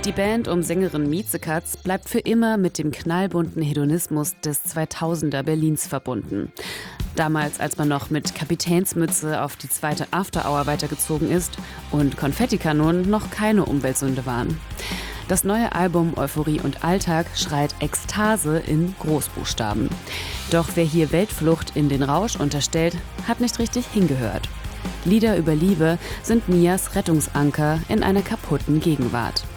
Die Band um Sängerin Miezekatz bleibt für immer mit dem knallbunten Hedonismus des 2000er Berlins verbunden. Damals, als man noch mit Kapitänsmütze auf die zweite After-Hour weitergezogen ist und Konfettikanonen noch keine Umweltsünde waren. Das neue Album Euphorie und Alltag schreit Ekstase in Großbuchstaben. Doch wer hier Weltflucht in den Rausch unterstellt, hat nicht richtig hingehört. Lieder über Liebe sind Mias Rettungsanker in einer kaputten Gegenwart.